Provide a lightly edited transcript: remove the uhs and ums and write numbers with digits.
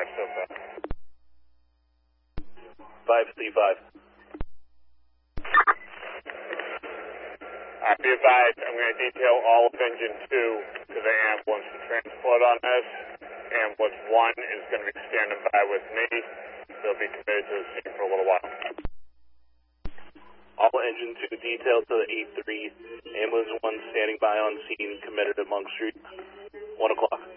so far. 5C5. Be advised, I'm going to detail all of Engine 2 to the ambulance to transport on this. Ambulance 1 is going to be standing by with me. They'll be committed to the scene for a little while. All Engine 2 detailed to the 8-3. Ambulance 1 standing by on scene, committed at Monk Street. 1 o'clock.